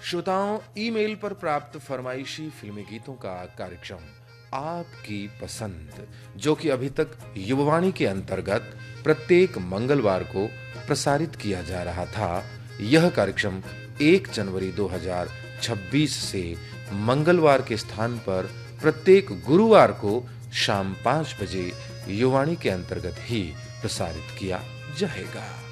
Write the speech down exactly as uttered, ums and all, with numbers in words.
श्रोताओं, ईमेल पर प्राप्त फरमाइशी फिल्मी गीतों का कार्यक्रम आपकी पसंद, जो कि अभी तक युववाणी के अंतर्गत प्रत्येक मंगलवार को प्रसारित किया जा रहा था, यह कार्यक्रम एक जनवरी दो हज़ार छब्बीस से मंगलवार के स्थान पर प्रत्येक गुरुवार को शाम पाँच बजे युववाणी के अंतर्गत ही प्रसारित किया जाएगा।